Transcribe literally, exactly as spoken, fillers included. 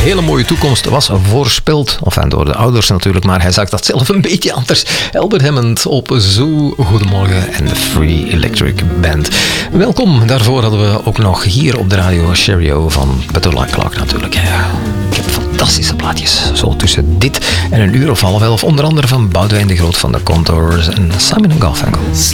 hele mooie toekomst was voorspeld. Enfin, door de ouders natuurlijk, maar hij zag dat zelf een beetje anders. Albert Hammond op Zoo, Goedemorgen en de Free Electric Band. Welkom, daarvoor hadden we ook nog hier op de radio Stereo van Butterfly Clark natuurlijk. Ja, ik heb fantastische plaatjes, zo tussen dit en een uur of half elf. Onder andere van Boudewijn de Groot van de Contours en Simon and Garfunkel.